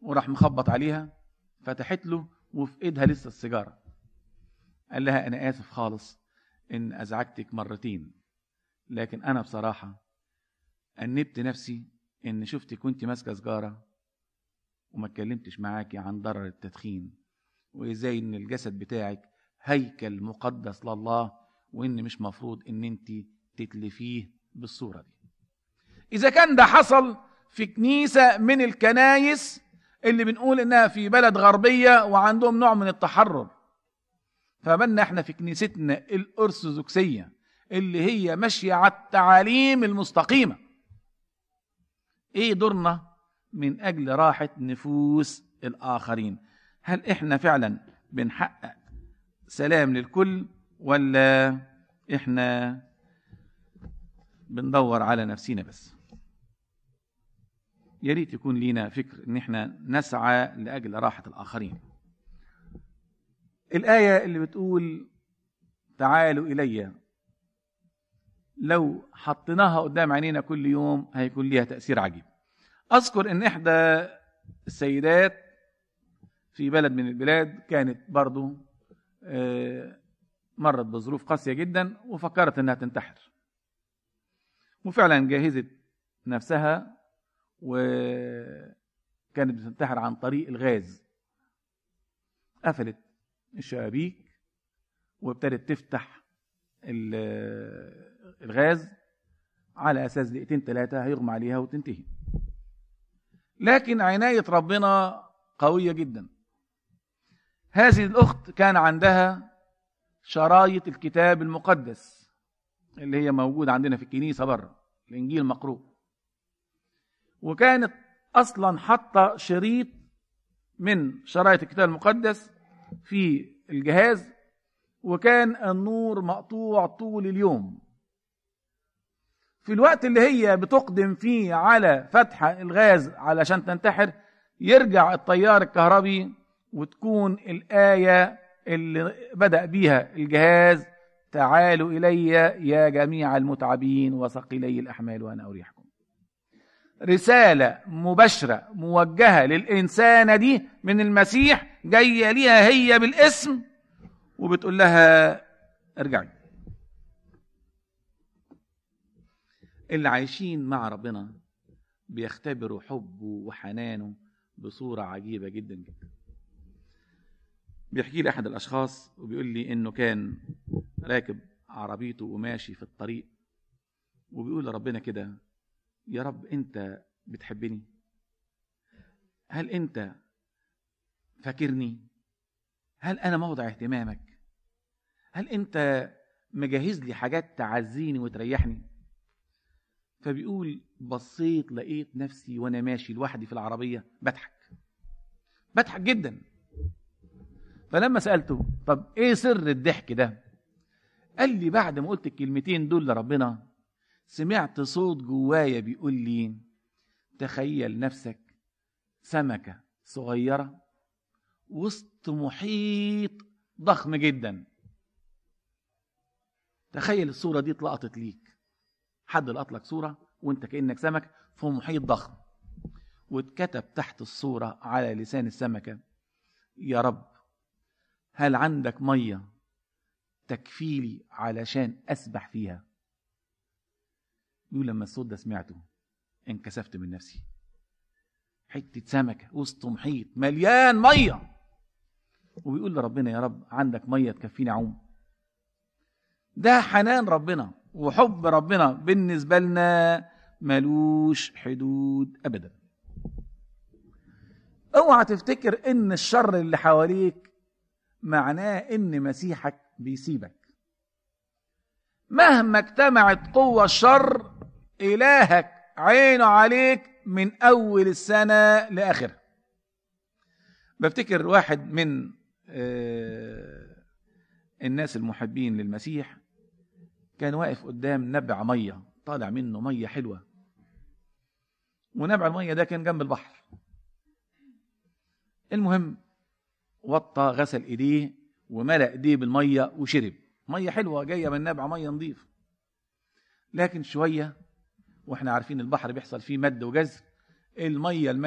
وراح مخبط عليها، فتحت له وفي ايدها لسه السيجاره. قال لها انا اسف خالص ان ازعجتك مرتين، لكن انا بصراحه انبت نفسي ان شفتك وانت ماسكه سيجاره وما اتكلمتش معاكي عن ضرر التدخين، وازاي ان الجسد بتاعك هيكل مقدس لله، وان مش مفروض ان انت تتلفيه بالصوره دي. اذا كان ده حصل في كنيسه من الكنايس اللي بنقول انها في بلد غربيه وعندهم نوع من التحرر، فبالنا احنا في كنيستنا الارثوذكسيه اللي هي ماشيه على التعاليم المستقيمه. ايه دورنا من اجل راحه نفوس الاخرين؟ هل احنا فعلا بنحقق سلام للكل، ولا احنا بندور على نفسينا بس؟ يا ريت يكون لينا فكر ان احنا نسعى لاجل راحه الاخرين. الايه اللي بتقول تعالوا الي، لو حطيناها قدام عينينا كل يوم هيكون ليها تاثير عجيب. اذكر ان احدى السيدات في بلد من البلاد كانت برضو مرت بظروف قاسيه جدا وفكرت انها تنتحر، وفعلا جهزت نفسها وكانت بتنتحر عن طريق الغاز. قفلت الشبابيك وابتدت تفتح الغاز على اساس 2-3 هيغمى عليها وتنتهي. لكن عناية ربنا قوية جدا. هذه الأخت كان عندها شرايط الكتاب المقدس اللي هي موجودة عندنا في الكنيسة بره، الإنجيل مقروء، وكانت أصلا حاطة شريط من شرايط الكتاب المقدس في الجهاز، وكان النور مقطوع طول اليوم. في الوقت اللي هي بتقدم فيه على فتح الغاز علشان تنتحر يرجع التيار الكهربي، وتكون الآية اللي بدأ بيها الجهاز تعالوا إلي يا جميع المتعبين وثقيلي الأحمال وأنا أريحكم. رسالة مباشرة موجهة للإنسانة دي من المسيح، جاية ليها هي بالاسم وبتقول لها ارجعي. اللي عايشين مع ربنا بيختبروا حبه وحنانه بصورة عجيبة جدا جدا. بيحكي لي أحد الأشخاص وبيقول لي إنه كان راكب عربيته وماشي في الطريق، وبيقول لربنا كده: يا رب أنت بتحبني؟ هل أنت فاكرني؟ هل أنا موضع اهتمامك؟ هل أنت مجهز لي حاجات تعزيني وتريحني؟ فبيقول بصيت لقيت نفسي وأنا ماشي لوحدي في العربية بضحك جدا. فلما سألته طب إيه سر الضحك ده؟ قال لي بعد ما قلت الكلمتين دول لربنا سمعت صوت جوايا بيقول لي تخيل نفسك سمكة صغيرة وسط محيط ضخم جدا. تخيل الصورة دي اتلقطت ليك، حد لقط لك صورة وانت كأنك سمك في محيط ضخم، واتكتب تحت الصورة على لسان السمكة: يا رب هل عندك مية تكفيلي علشان أسبح فيها؟ يقول لما الصوت ده سمعته انكسفت من نفسي، حتة سمكة وسط محيط مليان مية، وبيقول لربنا يا رب عندك مية تكفيني أعوم. ده حنان ربنا وحب ربنا بالنسبة لنا ملوش حدود أبدا. اوعى تفتكر ان الشر اللي حواليك معناه ان مسيحك بيسيبك. مهما اجتمعت قوة الشر إلهك عينه عليك من أول السنة لآخرها. بفتكر واحد من الناس المحبين للمسيح كان واقف قدام نبع مية طالع منه مية حلوة، ونبع المية ده كان جنب البحر. المهم وطى غسل ايديه وملأ ايديه بالمية وشرب مية حلوة جاية من نبع مية نظيف. لكن شوية واحنا عارفين البحر بيحصل فيه مد وجزر، المية